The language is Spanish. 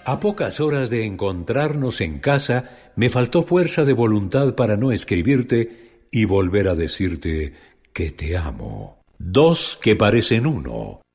A pocas horas de encontrarnos en casa, me faltó fuerza de voluntad para no escribirte y volver a decirte que te amo. Dos que parecen uno.